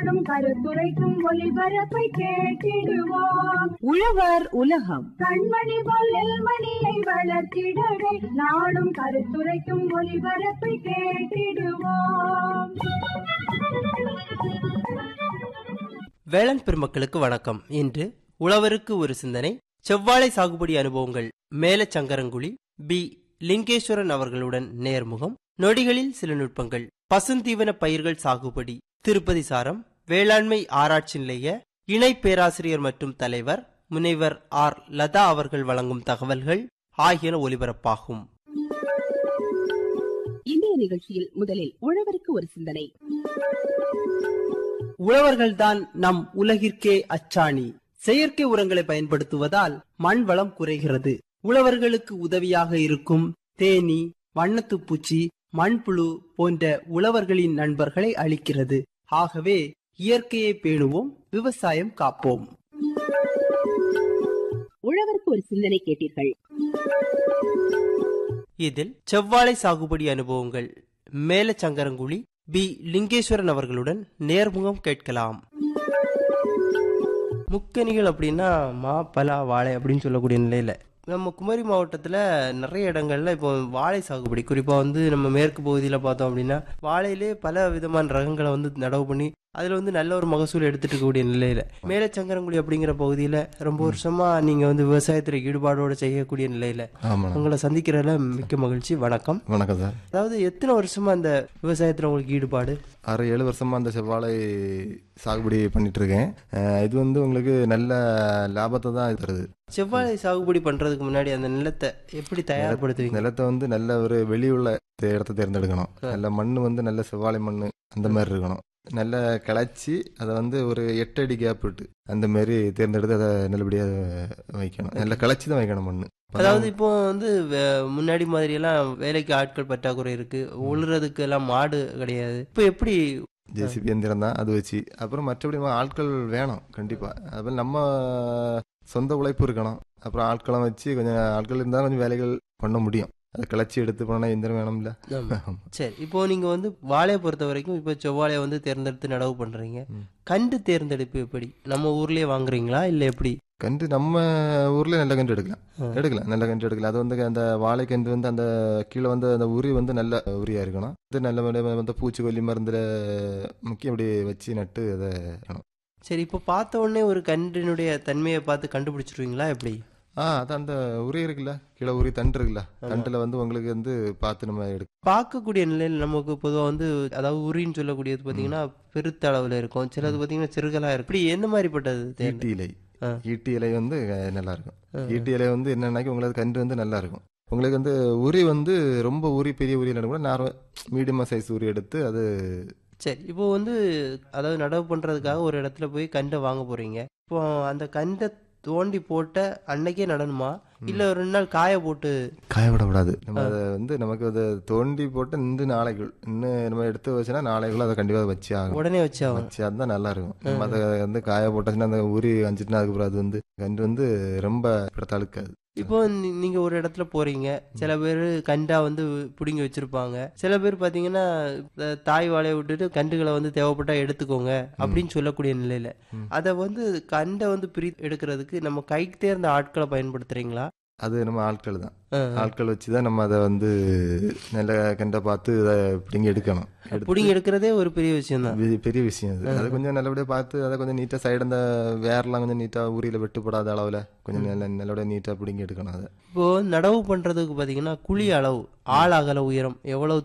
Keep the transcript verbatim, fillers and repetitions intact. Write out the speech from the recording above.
நாடும் கருத்துரைக்கும் ஒலிபரப்பை கேட்டிடுவோம். உழவர் உலகம். கண்மணி பொல்லில் மணியை வளர்த்திடவே நாடும் கருத்துரைக்கும் ஒலிபரப்பை கேட்டிடுவோம். வேளாண் பெருமக்களுக்கு வணக்கம். இன்று உழவருக்கு ஒரு சிந்தனை, செவ்வாழை சாகுபடி அனுபவங்கள், மேலச்சங்கரங்குழி பி லிங்கேஸ்வரன் அவர்களுடன் நேர்முகம், நொடிகளில் சில நுட்பங்கள், பசுந்தீவன பயிர்கள் சாகுபடி, திருப்பதி சாரம் வேளாண்மை ஆராய்ச்சி நிலைய இணை பேராசிரியர் மற்றும் தலைவர் முனைவர் ஆர் லதா அவர்கள் வழங்கும் தகவல்கள் ஆகியன ஒலிபரப்பாகும். இன்றைய நிகழ்ச்சியில் முதலில் உழவருக்கு ஒரு சிந்தனை. உழவர்கள்தான் நம் உலகிற்கே அச்சாணி. செயற்கை உரங்களை பயன்படுத்துவதால் மண் வளம் குறைகிறது. உழவர்களுக்கு உதவியாக இருக்கும் தேனீ, வண்ணத்துப்பூச்சி, மண்புழு போன்ற உழவர்களின் நண்பர்களை அளிக்கிறது. ஆகவே இயற்கையை பேணுவோம், விவசாயம் காப்போம். உழவருக்கு ஒரு சிந்தனை கேட்டீர்கள். இதில் செவ்வாழை சாகுபடி அனுபவங்கள், மேலச்சங்கரங்குழி பி லிங்கேஸ்வரன் அவர்களுடன் நேர்முகம் கேட்கலாம். முக்கணிகள் அப்படின்னா மா, பலா, வாழை அப்படின்னு சொல்லக்கூடிய நிலையில நம்ம குமரி மாவட்டத்துல நிறைய இடங்கள்ல இப்போ வாழை சாகுபடி, குறிப்பா வந்து நம்ம மேற்கு பகுதியில பார்த்தோம் அப்படின்னா வாழையிலே பல விதமான ரகங்களை வந்து நடவு பண்ணி அதுல வந்து நல்ல ஒரு மகசூல் எடுத்துட்டு இருக்கக்கூடிய நிலையில, மேலச்சங்கரங்குழி அப்படிங்கிற பகுதியில ரொம்ப வருஷமா நீங்க வந்து விவசாயத்துல ஈடுபாடோட செய்யக்கூடிய நிலையில உங்களை சந்திக்கிறதுல மிக்க மகிழ்ச்சி. வணக்கம். வணக்கம் சார். அதாவது எத்தனை வருஷமா அந்த விவசாயத்துல உங்களுக்கு ஈடுபாடு? ஆறு ஏழு வருஷமா அந்த செவ்வாழை சாகுபடி பண்ணிட்டு இருக்கேன். இது வந்து உங்களுக்கு நல்ல லாபத்தை தான் தருது. செவ்வாழை சாகுபடி பண்றதுக்கு முன்னாடி அந்த நிலத்தை எப்படி தயார்படுத்துவீங்க? நிலத்தை வந்து நல்ல ஒரு வெளியுள்ள இடத்தை தேர்ந்தெடுக்கணும். நல்ல மண் வந்து நல்ல செவ்வாழை மண் அந்த மாதிரி இருக்கணும். நல்ல கிளச்சி அதை வந்து ஒரு எட்டு அடி கேப் விட்டு அந்த மாதிரி தேர்ந்தெடுத்து அதை நல்லபடியாக வைக்கணும். நல்ல கிளச்சி தான் வைக்கணும் மண். அதாவது இப்போ வந்து முன்னாடி மாதிரி எல்லாம் வேலைக்கு ஆட்கள் பற்றாக்குறை இருக்கு, உழுறதுக்கு எல்லாம் மாடு கிடையாது. இப்போ எப்படி? ஜேசிபி எந்திரம் தான், அது வச்சு. அப்புறம் மற்றபடி ஆட்கள் வேணும் கண்டிப்பா. அதுபோல் நம்ம சொந்த உழைப்பு இருக்கணும். அப்புறம் ஆட்களும் வச்சு கொஞ்சம் ஆட்கள் இருந்தால் கொஞ்சம் வேலைகள் பண்ண முடியும். அதை கிளச்சி எடுத்து போனா எந்திரம் வேணும்ல. சரி, இப்போ நீங்க வந்து வாழையை பொறுத்த வரைக்கும் இப்போ செவ்வாழையை வந்து தேர்ந்தெடுத்து நடவு பண்றீங்க. கண்டு தேர்ந்தெடுப்பு எப்படி? நம்ம ஊர்லயே வாங்குறீங்களா இல்ல எப்படி? கண்டு நம்ம ஊர்ல நல்ல கண்டு எடுக்கலாம் எடுக்கலாம் நல்ல கண்டு எடுக்கலாம். அது வந்து அந்த வாழை கண்டு வந்து அந்த கீழே வந்து அந்த உரி வந்து நல்ல உரியா இருக்கணும். அது நல்ல வந்து பூச்சிக்கொல்லி மருந்துல முக்கியம் அப்படி வச்சு நட்டு அதை. சரி, இப்போ பார்த்த உடனே ஒரு கண்டினுடைய தன்மையை பார்த்து கண்டுபிடிச்சிருவீங்களா எப்படி? ஆ அது அந்த உரி இருக்குல்ல, கீழே உரி தண்டு இருக்குல்ல, தண்டுல வந்து உங்களுக்கு வந்து பார்த்து நம்ம எடுக்க பார்க்கக்கூடிய நிலையில் நமக்கு பொதுவாக வந்து, அதாவது உரின்னு சொல்லக்கூடியது பார்த்தீங்கன்னா பெருத்த அளவில் இருக்கும், சிலது பார்த்தீங்கன்னா சிறுகலா இருக்கும். இப்படி என்ன மாதிரிப்பட்டது? ஈட்டி இலை. ஈட்டி இலை வந்து நல்லா இருக்கும். ஈட்டி இலை வந்து என்னன்னாக்கி உங்களுக்கு கண்டு வந்து நல்லா இருக்கும். உங்களுக்கு வந்து உரி வந்து ரொம்ப உரி பெரிய உரி கூட நார்மல் மீடியமா சைஸ் உரி எடுத்து அது. சரி, இப்போ வந்து அதாவது நடவு பண்றதுக்காக ஒரு இடத்துல போய் கண்டை வாங்க போறீங்க. இப்போ அந்த கண்டை தோண்டி போட்ட அன்னைக்கே நடணுமா இல்ல ஒரு ரெண்டு நாள் காய போட்டு? காய விடக்கூடாது. நம்ம அதை வந்து நமக்கு அதை தோண்டி போட்டு இன்று நாளைக்குள் இன்னும் நம்ம எடுத்து வச்சுன்னா நாளைக்குள்ள அதை கண்டிப்பா வச்சு ஆகும். உடனே வச்சு ஆகும். வச்சு அதுதான் நல்லா இருக்கும். நம்ம அதை வந்து காய போட்டாச்சுன்னா அந்த உரி அஞ்சுட்டுனா அதுக்கப்புறம் அது வந்து கண்டு வந்து ரொம்ப தழுக்காது. இப்போ நீங்க ஒரு இடத்துல போறீங்க, சில பேர் கண்டா வந்து பிடுங்கி வச்சிருப்பாங்க, சில பேர் பாத்தீங்கன்னா தாய் வாழையை விட்டுட்டு கண்டுகளை வந்து தேவைப்பட்டா எடுத்துக்கோங்க அப்படின்னு சொல்லக்கூடிய நிலையில அதை வந்து கண்டை வந்து பிரி எடுக்கிறதுக்கு நம்ம கை தேர்ந்த ஆட்களை பயன்படுத்துறீங்களா? அது நம்ம ஆட்கள் தான். ஆட்கள் வச்சுதான் நம்ம அதை வந்து நல்ல கண்டை பார்த்து அதை பிடிங்கி எடுக்கணும். பிடிங்கி எடுக்கிறதே ஒரு பெரிய விஷயம் தான். பெரிய விஷயம் அது. அதை கொஞ்சம் நல்லபடியா பார்த்து அதை கொஞ்சம் நீட்டா சைடு அந்த வேரெல்லாம் கொஞ்சம் நீட்டா உரியில வெட்டுப்படாத அளவுல கொஞ்சம் நல்ல நல்லபடியா நீட்டா பிடிங்கி எடுக்கணும். அதை இப்போ நடவு பண்றதுக்கு பாத்தீங்கன்னா குழி அளவு, ஆள் அகல, உயரம் எவ்வளவு